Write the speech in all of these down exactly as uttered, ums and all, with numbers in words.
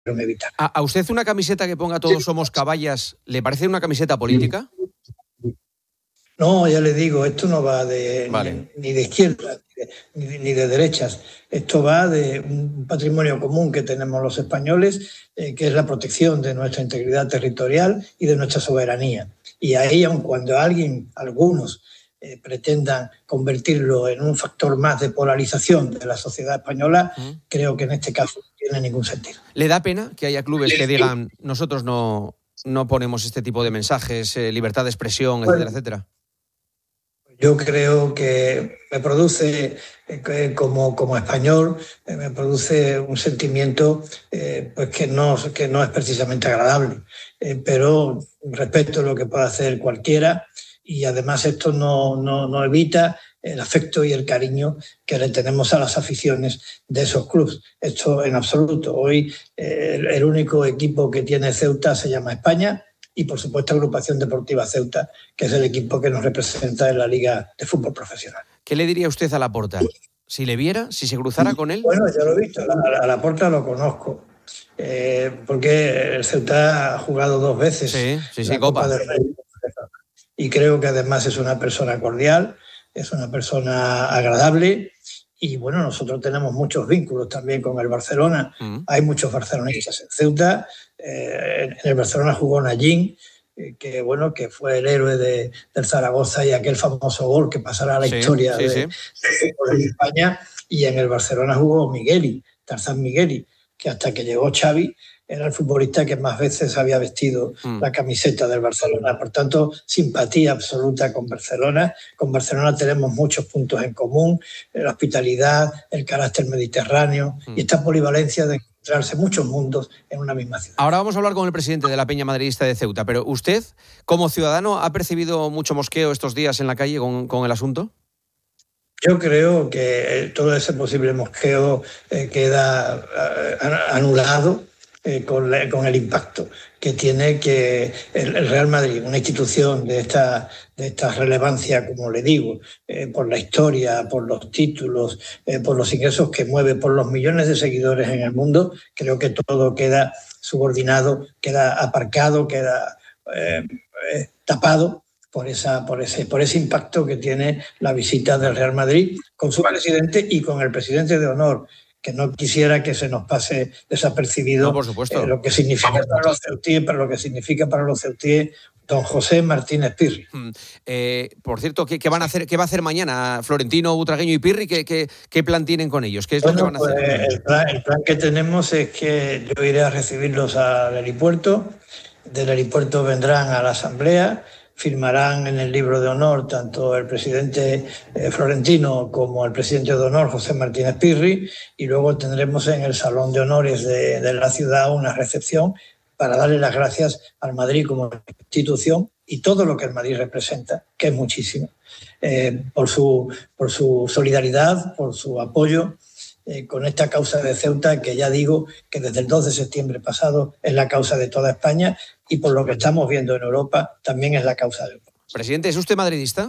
evitar. ¿A, ¿A usted una camiseta que ponga Todos somos caballas le parece una camiseta política? No, ya le digo, esto no va de vale. ni, ni de izquierda ni de, ni de derechas. Esto va de un patrimonio común que tenemos los españoles, eh, que es la protección de nuestra integridad territorial y de nuestra soberanía. Y ahí, aun cuando alguien, algunos, eh, pretendan convertirlo en un factor más de polarización de la sociedad española, ¿Mm? creo que en este caso no tiene ningún sentido. ¿Le da pena que haya clubes que digan nosotros no, no ponemos este tipo de mensajes, eh, libertad de expresión, etcétera, bueno, etcétera? Yo creo que me produce, eh, como, como español, eh, me produce un sentimiento eh, pues que, no, que no es precisamente agradable, eh, pero respeto lo que pueda hacer cualquiera y además esto no, no, no evita el afecto y el cariño que le tenemos a las aficiones de esos clubes. Esto en absoluto. Hoy eh, el, el único equipo que tiene Ceuta se llama España, y por supuesto Agrupación Deportiva Ceuta, que es el equipo que nos representa en la Liga de Fútbol Profesional. ¿Qué le diría usted a Laporta? Si le viera, si se cruzara con él. Bueno, ya lo he visto, a Laporta lo conozco, eh, porque el Ceuta ha jugado dos veces sí, sí, sí, la Copa. Copa del Rey, y creo que además es una persona cordial, es una persona agradable. Y bueno, nosotros tenemos muchos vínculos también con el Barcelona. Mm. Hay muchos barcelonistas en Ceuta. Eh, en el Barcelona jugó Nayín, eh, que bueno, que fue el héroe de, del Zaragoza y aquel famoso gol que pasará a la sí, historia sí, de, sí. de, de España. Y en el Barcelona jugó Migueli, Tarzán Migueli, que hasta que llegó Xavi era el futbolista que más veces había vestido mm. la camiseta del Barcelona. Por tanto, simpatía absoluta con Barcelona. Con Barcelona tenemos muchos puntos en común, la hospitalidad, el carácter mediterráneo mm. y esta polivalencia de encontrarse muchos mundos en una misma ciudad. Ahora vamos a hablar con el presidente de la Peña Madridista de Ceuta, pero usted, como ciudadano, ¿ha percibido mucho mosqueo estos días en la calle con, con el asunto? Yo creo que todo ese posible mosqueo eh, queda eh, anulado Eh, con, la, con el impacto que tiene que el, el Real Madrid, una institución de esta, de esta relevancia, como le digo, eh, por la historia, por los títulos, eh, por los ingresos que mueve, por los millones de seguidores en el mundo, creo que todo queda subordinado, queda aparcado, queda eh, eh, tapado por, esa, por, ese, por ese impacto que tiene la visita del Real Madrid con su presidente y con el presidente de honor, que no quisiera que se nos pase desapercibido no, por supuesto. Eh, lo que significa para los ceutíes, para lo que significa para los ceutíes don José Martínez Pirri. Mm, eh, por cierto, ¿qué, qué van a hacer? ¿Qué va a hacer mañana Florentino, Butragueño y Pirri? ¿Qué, qué, qué plan tienen con ellos? ¿Qué es bueno, lo que van a hacer? Pues el, plan, el plan que tenemos es que yo iré a recibirlos al aeropuerto, del aeropuerto vendrán a la asamblea, firmarán en el libro de honor tanto el presidente eh, Florentino como el presidente de honor José Martínez Pirri, y luego tendremos en el Salón de Honores de, de la ciudad una recepción para darle las gracias al Madrid como institución y todo lo que el Madrid representa, que es muchísimo, eh, por, su, por su solidaridad, por su apoyo eh, con esta causa de Ceuta, que ya digo que desde el dos de septiembre pasado es la causa de toda España, y por lo que estamos viendo en Europa, también es la causa de Europa. Presidente, ¿es usted madridista?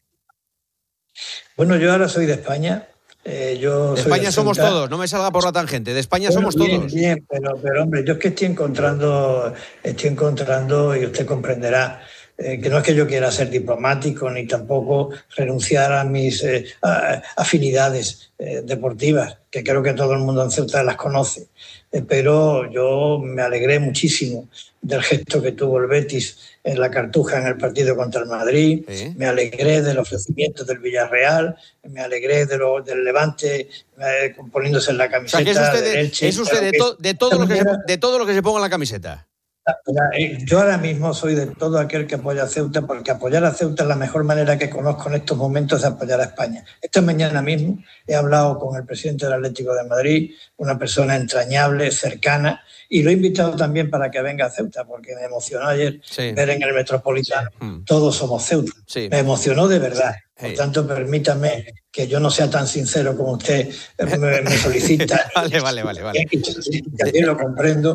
Bueno, yo ahora soy de España. Eh, yo de soy España de somos todos, no me salga por la tangente. De España bueno, somos bien, todos. Bien, pero, pero hombre, yo es que estoy encontrando, estoy encontrando, y usted comprenderá, eh, que no es que yo quiera ser diplomático ni tampoco renunciar a mis eh, a, afinidades eh, deportivas, que creo que todo el mundo en Ceuta las conoce. Eh, pero yo me alegré muchísimo del gesto que tuvo el Betis en la Cartuja en el partido contra el Madrid, ¿sí? Me alegré del ofrecimiento del Villarreal, me alegré de lo, del Levante eh, poniéndose en la camiseta. O sea, que es usted, de, Elche, es usted de, to, de, todo lo que se, de todo lo que se ponga en la camiseta. Yo ahora mismo soy de todo aquel que apoya a Ceuta, porque apoyar a Ceuta es la mejor manera que conozco en estos momentos de apoyar a España. Esta mañana mismo he hablado con el presidente del Atlético de Madrid, una persona entrañable, cercana, y lo he invitado también para que venga a Ceuta, porque me emocionó ayer sí. ver en el Metropolitano, sí. todos somos Ceuta. Sí. Me emocionó de verdad. Por sí. tanto, permítame que yo no sea tan sincero como usted me, me solicita. vale, vale, vale. vale. Y también lo comprendo.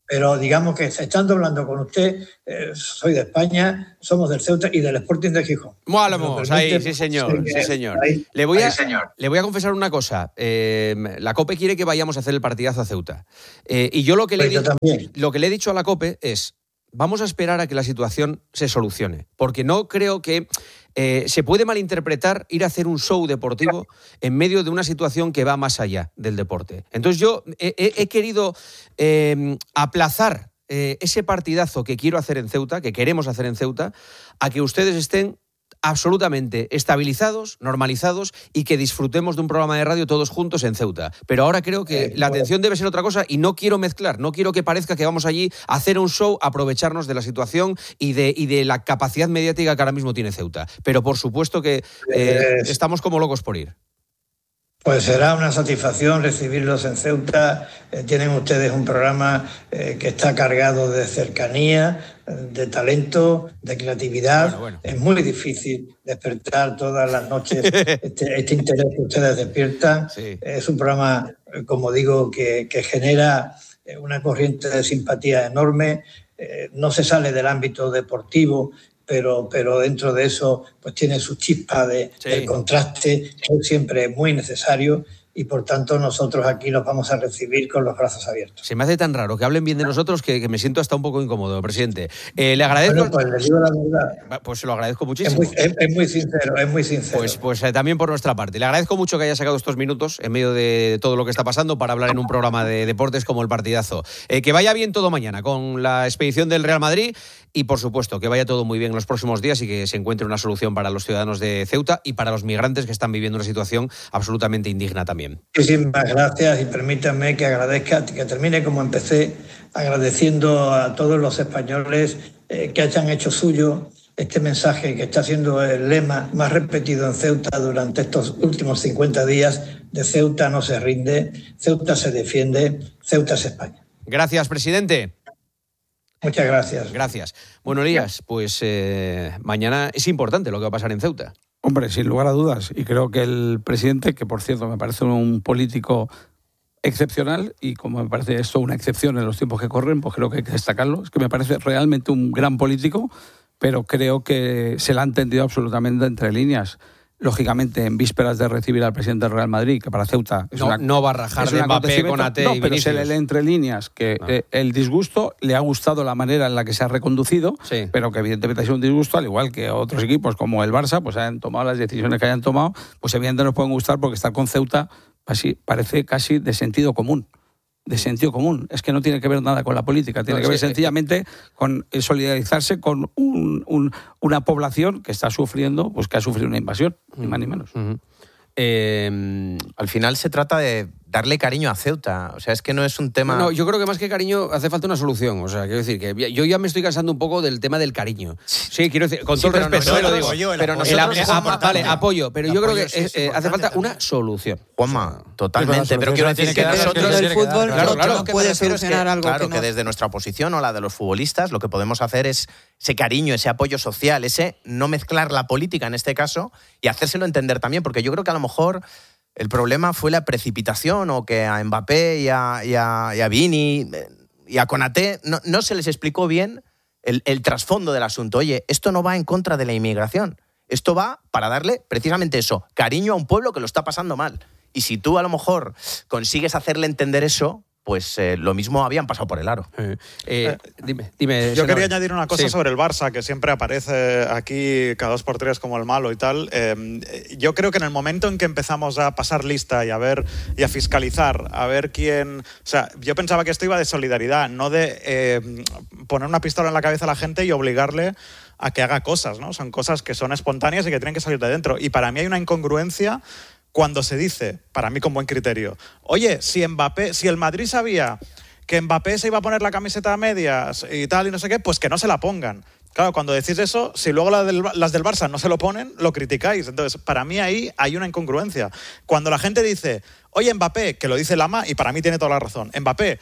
pero digamos que estando hablando con usted, eh, soy de España, somos del Ceuta y del Sporting de Gijón. Vamos, ahí, sí señor, sí señor. Ahí, le, voy a, ahí, señor. le voy a confesar una cosa, eh, la COPE quiere que vayamos a hacer el partidazo a Ceuta. Eh, y yo lo que, le he, lo que le he dicho a la COPE es, vamos a esperar a que la situación se solucione, porque no creo que eh, se puede malinterpretar ir a hacer un show deportivo en medio de una situación que va más allá del deporte. Entonces yo he, he, he querido eh, aplazar eh, ese partidazo que quiero hacer en Ceuta, que queremos hacer en Ceuta, a que ustedes estén absolutamente estabilizados, normalizados y que disfrutemos de un programa de radio todos juntos en Ceuta. Pero ahora creo que eh, la atención debe ser otra cosa y no quiero mezclar, no quiero que parezca que vamos allí a hacer un show, aprovecharnos de la situación y de, y de la capacidad mediática que ahora mismo tiene Ceuta. Pero por supuesto que eh, estamos como locos por ir. Pues será una satisfacción recibirlos en Ceuta. Eh, tienen ustedes un programa eh, que está cargado de cercanía, de talento, de creatividad. Bueno, bueno. Es muy difícil despertar todas las noches este, este interés que ustedes despiertan. Sí. Es un programa, como digo, que, que genera una corriente de simpatía enorme. Eh, no se sale del ámbito deportivo, Pero, pero dentro de eso pues tiene su chispa de, sí. del contraste, que es siempre muy necesario, y por tanto nosotros aquí los vamos a recibir con los brazos abiertos. Se me hace tan raro que hablen bien de nosotros que, que me siento hasta un poco incómodo, presidente. Eh, le agradezco... Bueno, pues le digo la verdad. Pues se lo agradezco muchísimo. Es muy, es, es muy sincero, es muy sincero. Pues, pues eh, también por nuestra parte. Le agradezco mucho que haya sacado estos minutos en medio de todo lo que está pasando para hablar en un programa de deportes como el partidazo. Eh, que vaya bien todo mañana con la expedición del Real Madrid y, por supuesto, que vaya todo muy bien en los próximos días y que se encuentre una solución para los ciudadanos de Ceuta y para los migrantes que están viviendo una situación absolutamente indigna también. Muchísimas gracias y permítanme que agradezca, que termine como empecé, agradeciendo a todos los españoles eh, que hayan hecho suyo este mensaje que está siendo el lema más repetido en Ceuta durante estos últimos cincuenta días de Ceuta no se rinde, Ceuta se defiende, Ceuta es España. Gracias, presidente. Muchas gracias. Gracias. Bueno, Elías, pues eh, mañana es importante lo que va a pasar en Ceuta. Hombre, sin lugar a dudas. Y creo que el presidente, que por cierto me parece un político excepcional, y como me parece esto una excepción en los tiempos que corren, pues creo que hay que destacarlo. Es que me parece realmente un gran político, pero creo que se le ha entendido absolutamente entre líneas. Lógicamente, en vísperas de recibir al presidente del Real Madrid, que para Ceuta es no, una, no va a rajar de Mbappé con A T no, y pero Vinicius. se le lee entre líneas que no. eh, el disgusto, le ha gustado la manera en la que se ha reconducido, sí. pero que evidentemente ha sido un disgusto, al igual que otros equipos como el Barça, pues hayan tomado las decisiones que hayan tomado, pues evidentemente nos pueden gustar porque estar con Ceuta así, parece casi de sentido común. de sentido común. Es que no tiene que ver nada con la política, tiene no, que ver sí, sencillamente con solidarizarse con un, un, una población que está sufriendo, pues que ha sufrido una invasión, uh-huh. ni más ni menos. Uh-huh. Eh, al final se trata de darle cariño a Ceuta, o sea, es que no es un tema... No, yo creo que más que cariño hace falta una solución, o sea, quiero decir que yo ya me estoy cansando un poco del tema del cariño. Sí, quiero decir, con sí, todo el respeto, nosotros, lo digo, yo, pero nosotros... El, Juanma, vale, apoyo, pero yo creo que sí, eh, hace falta una solución. Juanma, totalmente, pero quiero decir que, que nosotros... del fútbol claro, claro, no puede solucionar que, algo claro, que, no... que desde nuestra oposición o la de los futbolistas lo que podemos hacer es ese cariño, ese apoyo social, ese no mezclar la política en este caso y hacérselo entender también, porque yo creo que a lo mejor... El problema fue la precipitación o que a Mbappé y a, y a, y a Vini y a Konaté no, no se les explicó bien el, el trasfondo del asunto. Oye, esto no va en contra de la inmigración. Esto va para darle precisamente eso, cariño a un pueblo que lo está pasando mal. Y si tú a lo mejor consigues hacerle entender eso, pues eh, lo mismo habían pasado por el aro. Eh, eh, dime, dime, Yo senador. quería añadir una cosa sí. sobre el Barça, que siempre aparece aquí cada dos por tres como el malo y tal. Eh, yo creo que en el momento en que empezamos a pasar lista y a ver y a fiscalizar, a ver quién... O sea, yo pensaba que esto iba de solidaridad, no de eh, poner una pistola en la cabeza a la gente y obligarle a que haga cosas, ¿no? Son cosas que son espontáneas y que tienen que salir de dentro. Y para mí hay una incongruencia... Cuando se dice, para mí con buen criterio, oye, si Mbappé, si el Madrid sabía que Mbappé se iba a poner la camiseta a medias y tal y no sé qué, pues que no se la pongan. Claro, cuando decís eso, si luego las del, las del Barça no se lo ponen, lo criticáis. Entonces, para mí ahí hay una incongruencia. Cuando la gente dice, oye, Mbappé, que lo dice Lama, y para mí tiene toda la razón, Mbappé,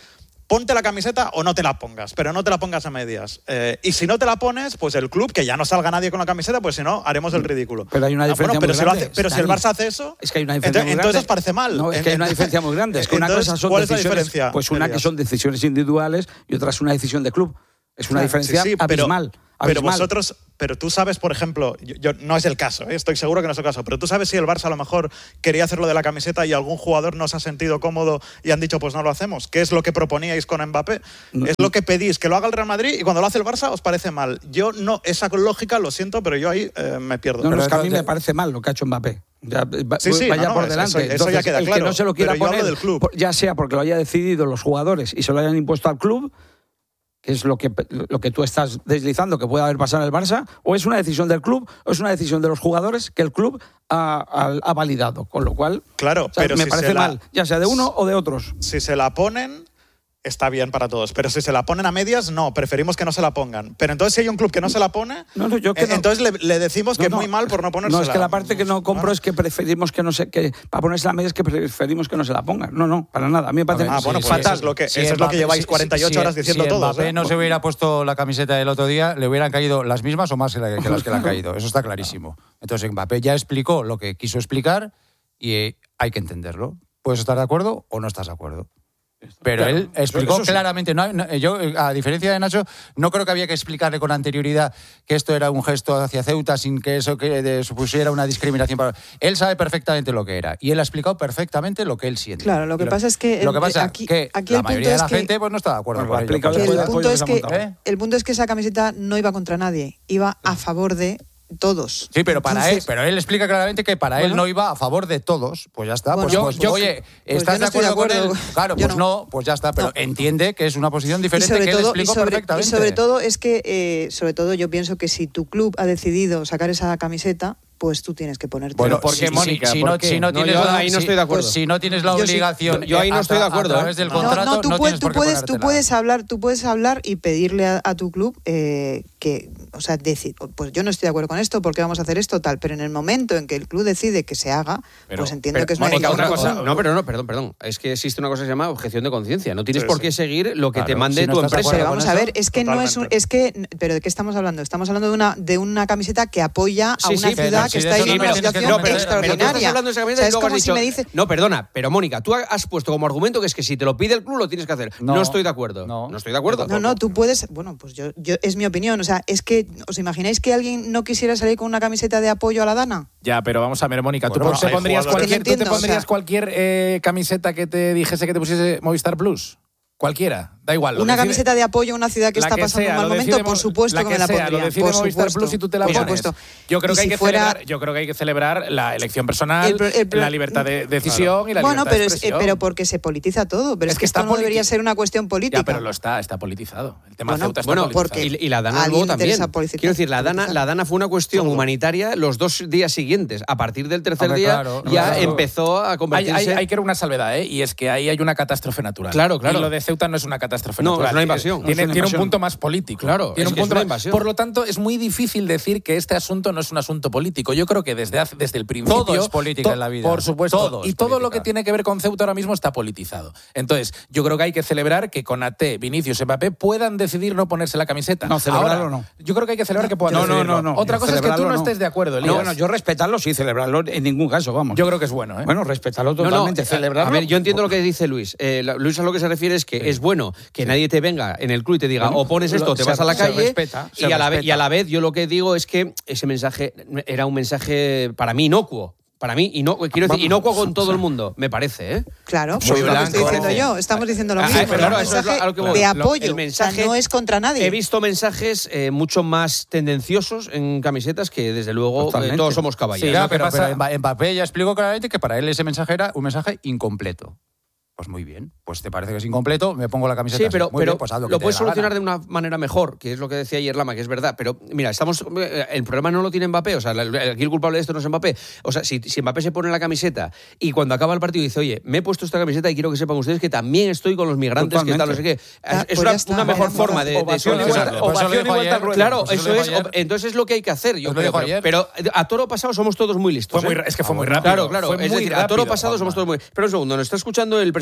ponte la camiseta o no te la pongas, pero no te la pongas a medias. Eh, y si no te la pones, pues el club, que ya no salga nadie con la camiseta, pues si no, haremos el ridículo. Pero hay una diferencia ah, bueno, pero muy si grande. Hace, pero Dani, si el Barça hace eso, es que hay una diferencia entonces, muy grande. entonces os parece mal. No, es que hay una diferencia muy grande. Es que una entonces, cosa son ¿cuál es la decisiones, diferencia? pues una que son decisiones individuales y otra es una decisión de club. Es una claro, diferencia sí, sí, abismal. Pero, abismal. pero vosotros, pero tú sabes, por ejemplo, yo, yo, no es el caso, ¿eh? Estoy seguro que no es el caso, pero tú sabes si el Barça a lo mejor quería hacerlo de la camiseta y algún jugador no se ha sentido cómodo y han dicho, pues no lo hacemos. ¿Qué es lo que proponíais con Mbappé? No, es lo que pedís, que lo haga el Real Madrid y cuando lo hace el Barça os parece mal. Yo no, esa lógica, lo siento, pero yo ahí eh, me pierdo. No, no, pero es que a mí me parece mal lo que ha hecho Mbappé. Ya, sí, sí, vaya no, no, por delante. Eso, eso ya queda el claro. Que no se lo quiera poner, del club. ya sea porque lo haya decidido los jugadores y se lo hayan impuesto al club, que es lo que, lo que tú estás deslizando que puede haber pasado en el Barça, o es una decisión del club, o es una decisión de los jugadores que el club ha, ha, ha validado. Con lo cual, claro, o sea, pero me si parece se la, mal, ya sea de uno o de otros. Si se la ponen, está bien para todos. Pero si se la ponen a medias, no, preferimos que no se la pongan. Pero entonces si hay un club que no se la pone, no, no, yo que eh, no. entonces le, le decimos no, que no. muy mal por no ponérsela. No, es que la parte que no compro no. es que preferimos que no se... que para ponerse a medias que preferimos que no se la pongan. No, no, para nada. A mí me parece... Ver, ah, bueno, sí, pues fatal. eso es lo que, si eso es lo que lleváis cuarenta y ocho si, horas diciendo si todos. Si Mbappé ¿eh? no se hubiera puesto la camiseta del otro día, le hubieran caído las mismas o más que las que le han caído. Eso está clarísimo. Entonces Mbappé ya explicó lo que quiso explicar y hay que entenderlo. ¿Puedes estar de acuerdo o no estás de acuerdo? Pero claro, él explicó sí. claramente, no, no, yo a diferencia de Nacho, no creo que había que explicarle con anterioridad que esto era un gesto hacia Ceuta sin que eso que de, supusiera una discriminación. Para... Él sabe perfectamente lo que era y él ha explicado perfectamente lo que él siente. Claro, lo que lo, pasa es que, lo que, pasa aquí, que aquí la el mayoría de la es que, gente pues no está de acuerdo bueno, con ello. El, el, punto es que, ¿Eh? el punto es que esa camiseta no iba contra nadie, iba a favor de todos. Sí, pero para Entonces, él, pero él explica claramente que para bueno, él no iba a favor de todos. Pues ya está. Bueno, pues, yo, pues, yo, oye, pues ¿estás yo no de, acuerdo de acuerdo con él? Claro, yo pues no. no, pues ya está. Pero no. entiende que es una posición diferente que todo, él explicó y sobre, perfectamente. Y sobre todo es que, eh, sobre todo yo pienso que si tu club ha decidido sacar esa camiseta, pues tú tienes que ponerte. Bueno, ¿por qué, si, Mónica? Si, si, ¿por no, qué? si no tienes no, yo la, ahí no si, estoy de acuerdo. Pues si no tienes la yo obligación, sí, yo ahí no estoy de acuerdo. A través del no, contrato, no, tú no puedes, tienes por qué tú puedes, tú puedes hablar, tú puedes hablar y pedirle a, a tu club eh, que, o sea, decir, pues yo no estoy de acuerdo con esto, porque vamos a hacer esto tal, pero en el momento en que el club decide que se haga, pero, pues entiendo pero, que es Mónica, una, una cosa. No, pero no, perdón, perdón. Es que existe una cosa que se llama objeción de conciencia. No tienes sí, por qué sí. seguir lo que claro, te mande si no tu empresa. Pero vamos a ver, es que Totalmente. no es un, es que, pero ¿de qué estamos hablando? Estamos hablando de una de una camiseta que apoya a sí, una sí, ciudad que, que está en una situación no, pero, extraordinaria. Pero tú estás hablando de esa camiseta y luego has dicho, si me dice... no, perdona, pero Mónica, tú has puesto como argumento que es que si te lo pide el club lo tienes que hacer. No, no estoy de acuerdo. No, no estoy de acuerdo. No, no, tú puedes, bueno, pues yo, yo es mi opinión, o sea, es que ¿os imagináis que alguien no quisiera salir con una camiseta de apoyo a la Dana? Ya, pero vamos a ver, Mónica, bueno, ¿tú, te pondrías cualquier, entiendo, ¿tú te pondrías o sea, cualquier eh, camiseta que te dijese que te pusiese Movistar Plus? Cualquiera, da igual. Una decide, camiseta de apoyo a una ciudad que está que pasando sea, un mal momento, decide, por supuesto que, que me la sea, pondría. Lo decide por Movistar supuesto, Plus y tú te la por pones. Supuesto. Yo creo, que si hay que fuera... celebrar, yo creo que hay que celebrar la elección personal, el, el, el, la libertad de decisión claro. y la bueno, libertad pero de es, expresión. pero porque se politiza todo. Pero es, es que, que esto no debería ser una cuestión política. Ya, pero lo está, está politizado. El tema bueno, Ceuta está bueno, politizado. Y, y la Dana luego también. Quiero decir, la Dana, la Dana fue una cuestión Solo. humanitaria los dos días siguientes. A partir del tercer Hombre, día claro, ya claro. empezó a convertirse... Hay, hay, hay que ver una salvedad, ¿eh? Y es que ahí hay una catástrofe natural. Claro, claro. Y lo de Ceuta no es una catástrofe no, natural. No, es una invasión. Tiene, no es una tiene invasión. un punto más político. Claro, tiene es, un punto es una más, invasión. Por lo tanto, es muy difícil decir que este asunto no es un asunto político. Yo creo que desde, hace, desde el principio... Todo es política en la vida. Por supuesto. Todo y todo política. Lo que tiene que ver con Ceuta ahora mismo está politizado. Entonces, yo creo que hay que celebrar que Konaté, Vinicius, Mbappé puedan decidir no ponerse la camiseta. No, celebrarlo ahora, no. Yo creo que hay que celebrar que puedan no, decidirlo. No, no, no. Otra cosa es que tú no, no estés de acuerdo, Elías. No, bueno, yo respetarlo sí, celebrarlo en ningún caso, vamos. Yo creo que es bueno, ¿eh? Bueno, respetarlo totalmente, no, no, celebrarlo. A ver, yo entiendo lo que dice Luis. Eh, Luis a lo que se refiere es que sí. es bueno que sí. nadie te venga en el club y te diga bueno, o pones esto o te se, vas a la calle respeta, y, a la vez, y a la vez yo lo que digo es que ese mensaje era un mensaje para mí inocuo. Para mí, y no, quiero decir, inocuo con todo el mundo, me parece, ¿eh? Claro, pues lo que estoy diciendo yo, estamos diciendo lo mismo. Ah, pero claro, eso es a lo que voy. De apoyo, el mensaje, o sea, no es contra nadie. He visto mensajes eh, mucho más tendenciosos en camisetas que, desde luego, eh, todos somos caballeros. Sí, claro, pero, pero Mbappé ya explicó claramente que para él ese mensaje era un mensaje incompleto. Pues muy bien, pues te parece que es incompleto, me pongo la camiseta. Sí, pero, así. Muy pero bien, pues haz lo, lo que puedes te dé la solucionar gana. de una manera mejor, que es lo que decía ayer Lama, que es verdad. Pero mira, estamos el problema no lo tiene Mbappé, o sea, aquí el culpable de esto no es Mbappé. O sea, si, si Mbappé se pone la camiseta y cuando acaba el partido dice, oye, me he puesto esta camiseta y quiero que sepan ustedes que también estoy con los migrantes, que tal, no sé qué. Ah, es pues una, está, una mejor vaya, forma de, de solucionarlo. Ovación y vuelta al ruedo. Claro, pues eso es. Entonces es lo que hay que hacer, yo creo. Pero, pero a toro pasado somos todos muy listos. Fue muy, ¿eh? es que fue muy rápido. Claro, claro. Fue es muy decir, rápido, a toro pasado Juanma. somos todos muy... Pero un segundo, nos está escuchando el presidente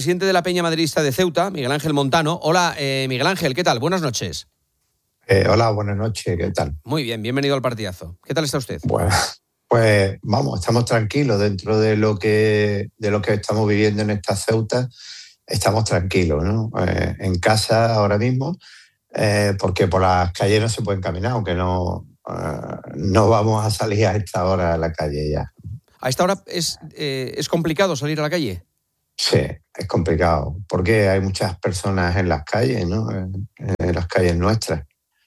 presidente de la Peña Madridista de Ceuta, Miguel Ángel Montano. Hola, eh, Miguel Ángel, ¿qué tal? Buenas noches. Eh, hola, buenas noches, ¿qué tal? Muy bien, bienvenido al partidazo. ¿Qué tal está usted? Bueno, pues vamos, estamos tranquilos dentro de lo que, de lo que estamos viviendo en esta Ceuta. Estamos tranquilos, ¿no? Eh, en casa ahora mismo, eh, porque por las calles no se pueden caminar, aunque no, eh, no vamos a salir a esta hora a la calle ya. ¿A esta hora es, eh, es complicado salir a la calle? Sí, es complicado, porque hay muchas personas en las calles, ¿no? En, en las calles nuestras.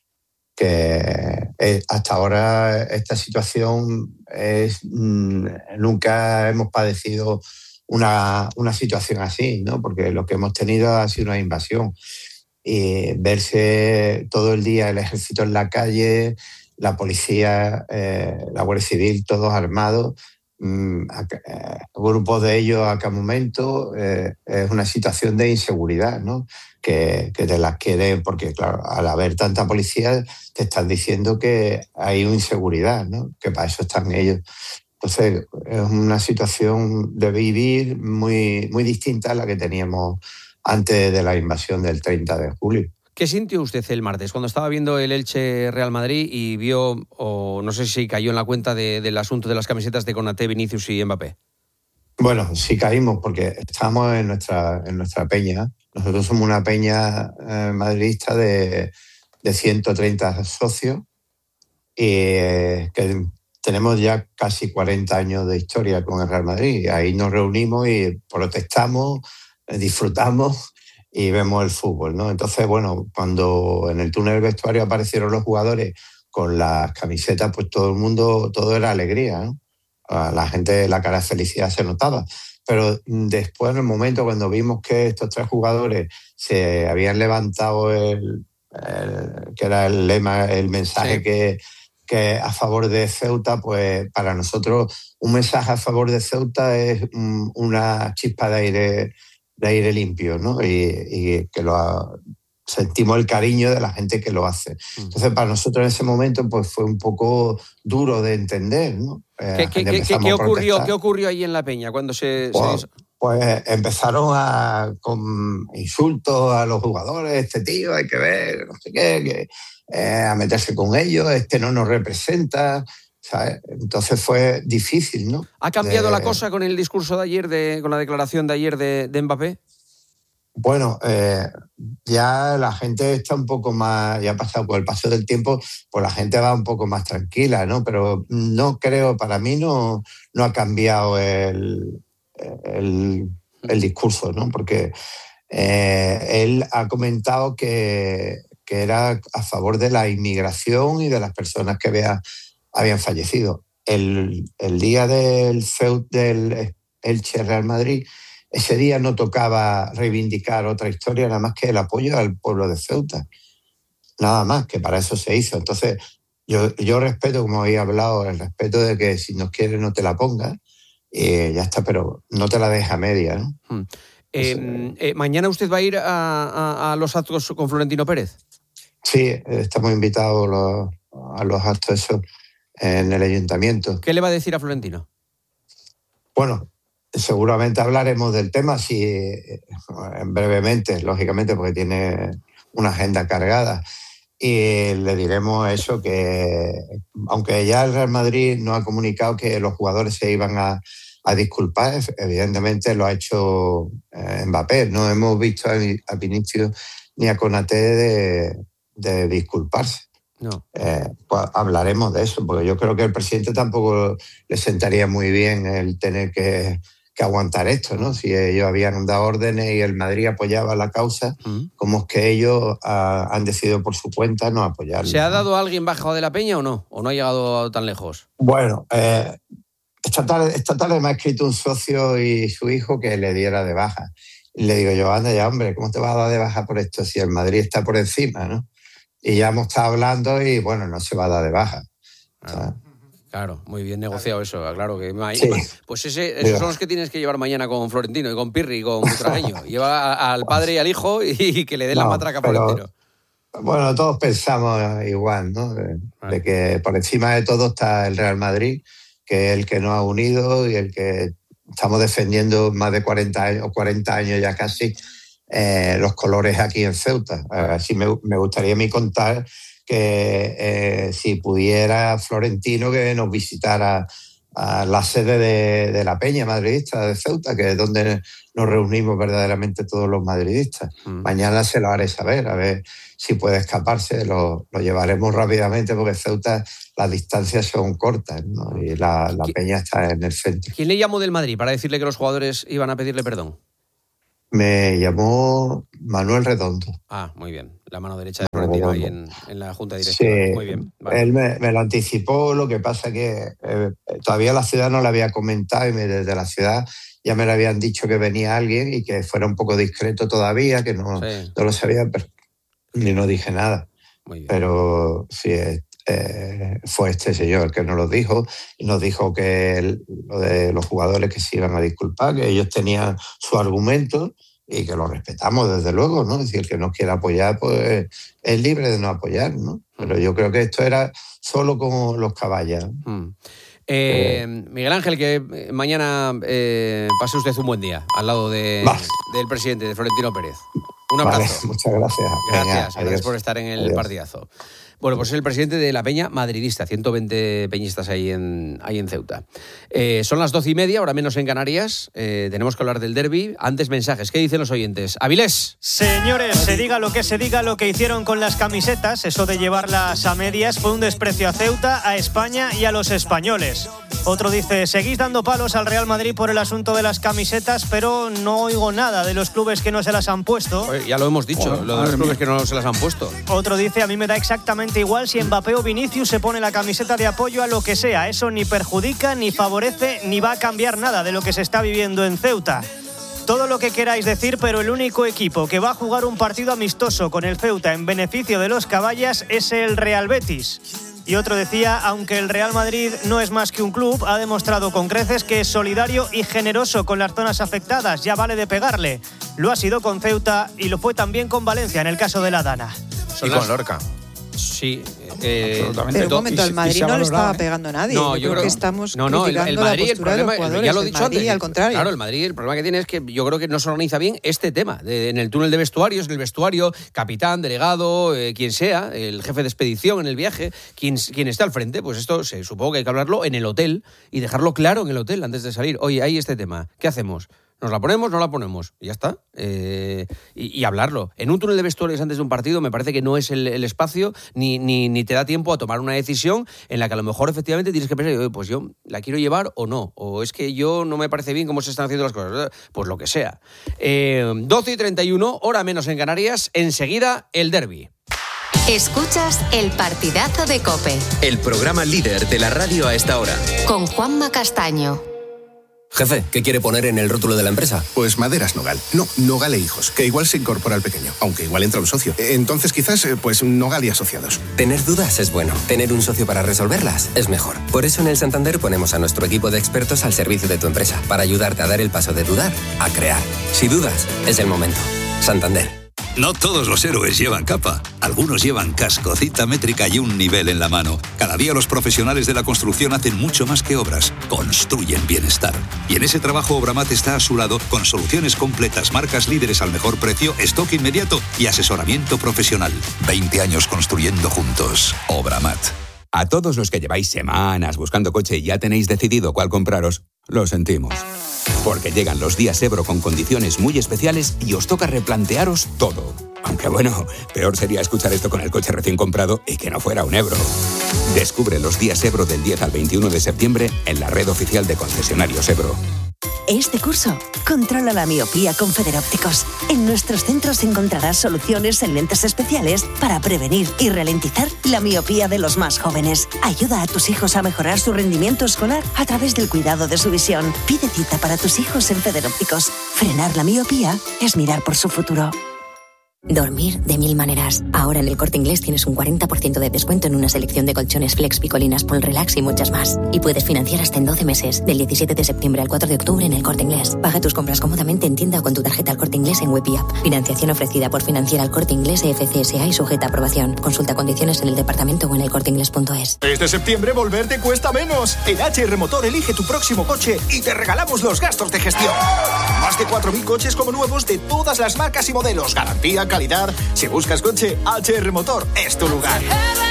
Que eh, hasta ahora esta situación es, mmm, nunca hemos padecido una, una situación así, ¿no? Porque lo que hemos tenido ha sido una invasión. Y verse todo el día el ejército en la calle, la policía, eh, la Guardia Civil, todos armados, mmm, eh, grupos de ellos a cada momento, eh, es una situación de inseguridad, ¿no? Que, que te las quieren, porque claro, al haber tanta policía te están diciendo que hay inseguridad, ¿no? Que para eso están ellos. Entonces es una situación de vivir muy, muy distinta a la que teníamos antes de la invasión del treinta de julio. ¿Qué sintió usted el martes cuando estaba viendo el Elche Real Madrid y vio, o no sé si cayó en la cuenta de, del asunto de las camisetas de Konaté, Vinicius y Mbappé? Bueno, sí caímos porque estábamos en nuestra, en nuestra peña. Nosotros somos una peña eh, madridista de, de ciento treinta socios y eh, que tenemos ya casi cuarenta años de historia con el Real Madrid. Ahí nos reunimos y protestamos, eh, disfrutamos y vemos el fútbol, ¿no? Entonces, bueno, cuando en el túnel del vestuario aparecieron los jugadores con las camisetas, pues todo el mundo, todo era alegría, ¿no? A la gente, la cara de felicidad se notaba. Pero después, en el momento cuando vimos que estos tres jugadores se habían levantado el, el que era el lema, el mensaje sí. que, que a favor de Ceuta, pues para nosotros un mensaje a favor de Ceuta es un, una chispa de aire, de aire limpio, ¿no? Y, y que lo sentimos el cariño de la gente que lo hace. Entonces, para nosotros en ese momento pues fue un poco duro de entender, ¿no? ¿Qué, qué, qué, ¿qué, ocurrió, ¿Qué ocurrió ahí en la peña cuando se...? Pues, se... pues empezaron a, con insultos a los jugadores, este tío hay que ver, no sé qué, que, eh, a meterse con ellos, este no nos representa, ¿sabes? Entonces fue difícil, ¿no? ¿Ha cambiado de... la cosa con el discurso de ayer, de, con la declaración de ayer de, de Mbappé? Bueno, eh, ya la gente está un poco más, ya ha pasado con el paso del tiempo, pues la gente va un poco más tranquila, ¿no? Pero no creo, para mí no, no ha cambiado el, el, el discurso, ¿no? Porque eh, él ha comentado que, que era a favor de la inmigración y de las personas que había, habían fallecido. El, el día del Ceut, del Elche Real Madrid, ese día no tocaba reivindicar otra historia, nada más que el apoyo al pueblo de Ceuta. Nada más, que para eso se hizo. Entonces, yo, yo respeto, como había hablado, el respeto de que si no quieres no te la pongas, y ya está, pero no te la deja media, ¿no? Hmm. Eh, eh, ¿Mañana usted va a ir a, a, a los actos con Florentino Pérez? Sí, estamos invitados a los, a los actos esos en el ayuntamiento. ¿Qué le va a decir a Florentino? Bueno, seguramente hablaremos del tema, sí, brevemente, lógicamente, porque tiene una agenda cargada. Y le diremos eso, que aunque ya el Real Madrid no ha comunicado que los jugadores se iban a, a disculpar, evidentemente lo ha hecho eh, Mbappé. No hemos visto a, a Vinicius ni a Konaté de, de disculparse. No. Eh, pues hablaremos de eso, porque yo creo que al presidente tampoco le sentaría muy bien el tener que... que aguantar esto, ¿no? Si ellos habían dado órdenes y el Madrid apoyaba la causa, mm. ¿cómo es que ellos uh, han decidido por su cuenta no apoyarlo? ¿Se ha dado a alguien bajo de la peña o no? ¿O no ha llegado tan lejos? Bueno, eh, esta, tarde, esta tarde me ha escrito un socio y su hijo que le diera de baja. Y le digo yo, anda ya, hombre, ¿cómo te vas a dar de baja por esto si el Madrid está por encima, ¿no? Y ya hemos estado hablando y, bueno, no se va a dar de baja. Ah. Claro, muy bien negociado eso, claro que sí. Pues ese, esos son los que tienes que llevar mañana con Florentino y con Pirri y con Butragueño. Lleva al padre y al hijo y que le dé no, la matraca a Florentino. Bueno, todos pensamos igual, ¿no? De, vale. de que por encima de todo está el Real Madrid, que es el que nos ha unido y el que estamos defendiendo más de cuarenta años, o cuarenta años ya casi, eh, los colores aquí en Ceuta. Así me, me gustaría a mí contar que eh, si pudiera Florentino que nos visitara a la sede de, de la Peña madridista de Ceuta, que es donde nos reunimos verdaderamente todos los madridistas. Mm. Mañana se lo haré saber, a ver si puede escaparse, lo, lo llevaremos rápidamente porque Ceuta las distancias son cortas, ¿no? Y la, la Peña está en el centro. ¿Quién le llamó del Madrid para decirle que los jugadores iban a pedirle perdón? Me llamó Manuel Redondo. Ah, muy bien. La mano derecha de Florentino ahí en, en la Junta Directiva. Sí, muy bien. Vale. Él me, me lo anticipó, lo que pasa que eh, todavía la ciudad no le había comentado y me, desde la ciudad ya me le habían dicho que venía alguien y que fuera un poco discreto todavía, que no, sí. no lo sabía, pero ni no dije nada. Muy bien. Pero sí, eh, fue este señor el que nos lo dijo y nos dijo que el, lo de los jugadores que se iban a disculpar, que ellos tenían su argumento y que lo respetamos desde luego, ¿no? Es decir, el que nos quiera apoyar, pues es libre de no apoyar, ¿no? Pero yo creo que esto era solo como los caballos. Mm. Eh, Miguel Ángel, que mañana eh, pase usted un buen día al lado de, del presidente, de Florentino Pérez. Un abrazo. Vale, muchas gracias. Gracias, Venga, gracias adiós. por estar en el Adiós. partidazo. Bueno, pues es el presidente de la Peña madridista, ciento veinte peñistas ahí en, ahí en Ceuta. Eh, son las doce y media, ahora menos en Canarias. Eh, tenemos que hablar del derbi. Antes mensajes. ¿Qué dicen los oyentes? Avilés. Señores, se diga lo que se diga, lo que hicieron con las camisetas, eso de llevarlas a medias, fue un desprecio a Ceuta, a España y a los españoles. Otro dice, seguís dando palos al Real Madrid por el asunto de las camisetas, pero no oigo nada de los clubes que no se las han puesto. Oye, ya lo hemos dicho, oh, lo de los clubes que no se las han puesto. Otro dice, a mí me da exactamente igual si Mbappé o Vinicius se pone la camiseta de apoyo a lo que sea. Eso ni perjudica, ni favorece, ni va a cambiar nada de lo que se está viviendo en Ceuta. Todo lo que queráis decir, pero el único equipo que va a jugar un partido amistoso con el Ceuta en beneficio de los caballas es el Real Betis. Y otro decía, aunque el Real Madrid no es más que un club, ha demostrado con creces que es solidario y generoso con las zonas afectadas. Ya vale de pegarle. Lo ha sido con Ceuta y lo fue también con Valencia en el caso de la Dana. Y con Lorca. Sí, eh, absolutamente. Pero un momento, al Madrid no le estaba pegando a nadie. No, yo, yo creo que estamos no, no, criticando el, el Madrid, la postura el problema, de los jugadores. ya lo he dicho el Madrid, antes. Al contrario. Claro, el Madrid, el problema que tiene es que yo creo que no se organiza bien este tema. De, en el túnel de vestuarios, en el vestuario, capitán, delegado, eh, quien sea, el jefe de expedición en el viaje, quien, quien esté al frente, pues esto se, supongo que hay que hablarlo en el hotel y dejarlo claro en el hotel antes de salir. Oye, hay este tema, ¿qué hacemos? ¿Nos la ponemos? ¿No la ponemos? Y ya está. Eh, y, y hablarlo. En un túnel de vestuarios antes de un partido me parece que no es el, el espacio ni, ni, ni te da tiempo a tomar una decisión en la que a lo mejor efectivamente tienes que pensar, pues yo la quiero llevar o no. O es que yo no me parece bien cómo se están haciendo las cosas. Pues lo que sea. Eh, doce y treinta y uno, hora menos en Canarias. Enseguida, el derbi. Escuchas el partidazo de COPE. El programa líder de la radio a esta hora. Con Juanma Castaño. Jefe, ¿qué quiere poner en el rótulo de la empresa? Pues Maderas Nogal. No, Nogal e Hijos, que igual se incorpora al pequeño, aunque igual entra un socio. Entonces quizás, pues Nogal y Asociados. Tener dudas es bueno. Tener un socio para resolverlas es mejor. Por eso en el Santander ponemos a nuestro equipo de expertos al servicio de tu empresa, para ayudarte a dar el paso de dudar a crear. Si dudas, es el momento. Santander. No todos los héroes llevan capa. Algunos llevan casco, cita métrica y un nivel en la mano. Cada día los profesionales de la construcción hacen mucho más que obras. Construyen bienestar. Y en ese trabajo Obramat está a su lado con soluciones completas, marcas líderes al mejor precio, stock inmediato y asesoramiento profesional. veinte años construyendo juntos. Obramat. A todos los que lleváis semanas buscando coche y ya tenéis decidido cuál compraros, lo sentimos. Porque llegan los días Ebro con condiciones muy especiales y os toca replantearos todo. Aunque bueno, peor sería escuchar esto con el coche recién comprado y que no fuera un Ebro. Descubre los días Ebro del diez al veintiuno de septiembre en la red oficial de concesionarios Ebro. Este curso, controla la miopía con Federópticos. En nuestros centros encontrarás soluciones en lentes especiales para prevenir y ralentizar la miopía de los más jóvenes. Ayuda a tus hijos a mejorar su rendimiento escolar a través del cuidado de su visión. Pide cita para tus hijos en Federópticos. Frenar la miopía es mirar por su futuro. Dormir de mil maneras. Ahora en el Corte Inglés tienes un cuarenta por ciento de descuento en una selección de colchones Flex, Picolinas, Pol Relax y muchas más. Y puedes financiar hasta en doce meses, del diecisiete de septiembre al cuatro de octubre en el Corte Inglés. Paga tus compras cómodamente en tienda o con tu tarjeta al Corte Inglés en web y app. Financiación ofrecida por Financiera al Corte Inglés E F C S A y sujeta a aprobación. Consulta condiciones en el departamento o en el corte inglés punto es. Este septiembre volver te cuesta menos. En H R Motor elige tu próximo coche y te regalamos los gastos de gestión. Más de cuatro mil coches como nuevos de todas las marcas y modelos. Garantía, calidad. Si buscas coche, H R Motor es tu lugar.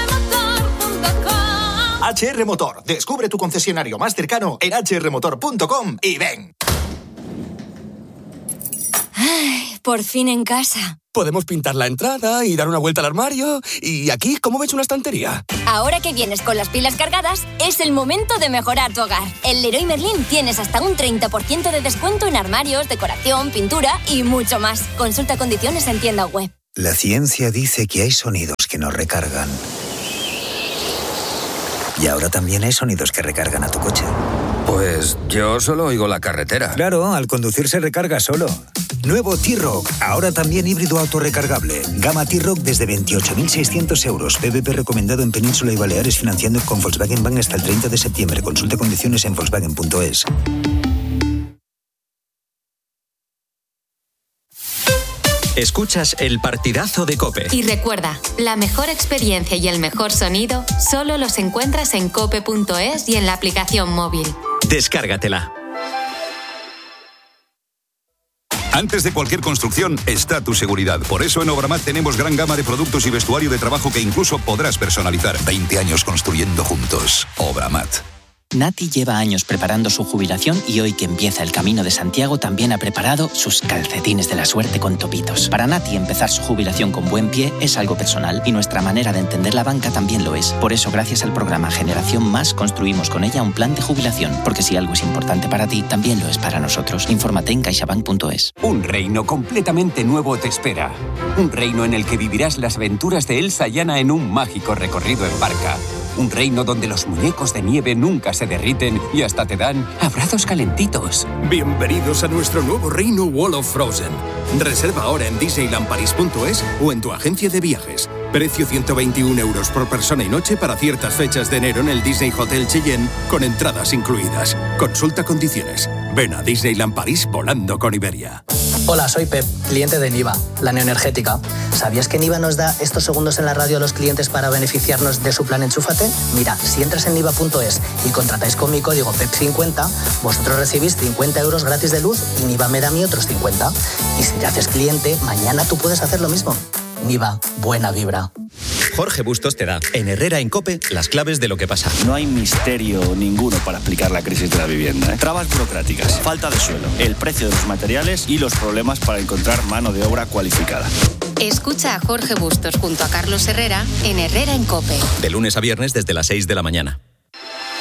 H R Motor. Descubre tu concesionario más cercano en h r motor punto com y ven. Ay, por fin en casa. Podemos pintar la entrada y dar una vuelta al armario. Y aquí, ¿cómo ves una estantería? Ahora que vienes con las pilas cargadas, es el momento de mejorar tu hogar. En Leroy Merlin tienes hasta un treinta por ciento de descuento en armarios, decoración, pintura y mucho más. Consulta condiciones en tienda web. La ciencia dice que hay sonidos que nos recargan. Y ahora también hay sonidos que recargan a tu coche. Pues yo solo oigo la carretera. Claro, al conducir se recarga solo. Nuevo T-Roc, ahora también híbrido autorrecargable. Gama T-Roc desde veintiocho mil seiscientos euros. P V P recomendado en Península y Baleares, financiando con Volkswagen Bank hasta el treinta de septiembre. Consulte condiciones en volkswagen punto es. Escuchas el partidazo de COPE. Y recuerda, la mejor experiencia y el mejor sonido solo los encuentras en cope punto es y en la aplicación móvil. Descárgatela. Antes de cualquier construcción está tu seguridad. Por eso en Obramat tenemos gran gama de productos y vestuario de trabajo que incluso podrás personalizar. veinte años construyendo juntos. Obramat. Nati lleva años preparando su jubilación y hoy que empieza el Camino de Santiago también ha preparado sus calcetines de la suerte con topitos. Para Nati empezar su jubilación con buen pie es algo personal y nuestra manera de entender la banca también lo es. Por eso gracias al programa Generación Más construimos con ella un plan de jubilación, porque si algo es importante para ti, también lo es para nosotros. Infórmate en caixabank punto es. Un reino completamente nuevo te espera. Un reino en el que vivirás las aventuras de Elsa y Anna en un mágico recorrido en barca. Un reino donde los muñecos de nieve nunca se derriten y hasta te dan abrazos calentitos. Bienvenidos a nuestro nuevo reino Wall of Frozen. Reserva ahora en disneyland paris punto es o en tu agencia de viajes. Precio ciento veintiún euros por persona y noche para ciertas fechas de enero en el Disney Hotel Cheyenne, con entradas incluidas. Consulta condiciones. Ven a Disneyland París volando con Iberia. Hola, soy Pep, cliente de Niva, la neoenergética. ¿Sabías que Niva nos da estos segundos en la radio a los clientes para beneficiarnos de su plan Enchúfate? Mira, si entras en niva punto es y contratáis con mi código P E P cincuenta, vosotros recibís cincuenta euros gratis de luz y Niva me da a mí otros cincuenta. Y si te haces cliente, mañana tú puedes hacer lo mismo. Niva, buena vibra. Jorge Bustos te da, en Herrera en COPE, las claves de lo que pasa. No hay misterio ninguno para explicar la crisis de la vivienda. ¿eh? Trabas burocráticas, falta de suelo, el precio de los materiales y los problemas para encontrar mano de obra cualificada. Escucha a Jorge Bustos junto a Carlos Herrera en Herrera en COPE. De lunes a viernes desde las seis de la mañana.